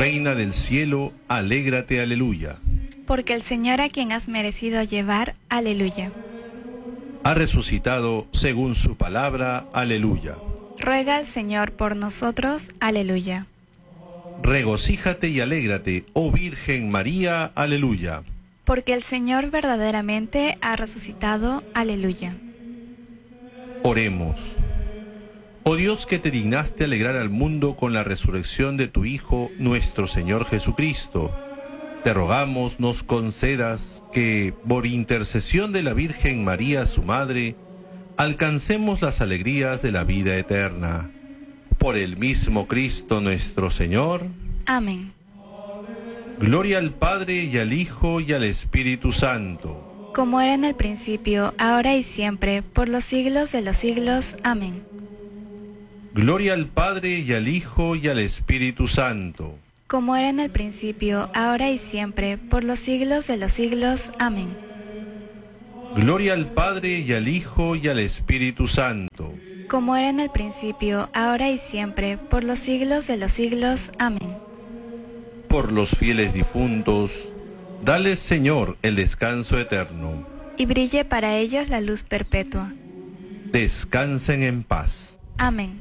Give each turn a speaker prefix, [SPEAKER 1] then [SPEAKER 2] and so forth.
[SPEAKER 1] Reina del cielo, alégrate, aleluya.
[SPEAKER 2] Porque el Señor a quien has merecido llevar, aleluya.
[SPEAKER 1] Ha resucitado según su palabra, aleluya.
[SPEAKER 2] Ruega al Señor por nosotros, aleluya.
[SPEAKER 1] Regocíjate y alégrate, oh Virgen María, aleluya.
[SPEAKER 2] Porque el Señor verdaderamente ha resucitado, aleluya.
[SPEAKER 1] Oremos. Oh Dios, que te dignaste alegrar al mundo con la resurrección de tu Hijo, nuestro Señor Jesucristo, te rogamos nos concedas que, por intercesión de la Virgen María, su Madre, alcancemos las alegrías de la vida eterna. Por el mismo Cristo nuestro Señor.
[SPEAKER 2] Amén.
[SPEAKER 1] Gloria al Padre, y al Hijo, y al Espíritu Santo.
[SPEAKER 2] Como era en el principio, ahora y siempre, por los siglos de los siglos. Amén.
[SPEAKER 1] Gloria al Padre, y al Hijo, y al Espíritu Santo.
[SPEAKER 2] Como era en el principio, ahora y siempre, por los siglos de los siglos. Amén.
[SPEAKER 1] Gloria al Padre, y al Hijo, y al Espíritu Santo.
[SPEAKER 2] Como era en el principio, ahora y siempre, por los siglos de los siglos. Amén.
[SPEAKER 1] Por los fieles difuntos, dales, Señor, el descanso eterno.
[SPEAKER 2] Y brille para ellos la luz perpetua.
[SPEAKER 1] Descansen en paz.
[SPEAKER 2] Amén.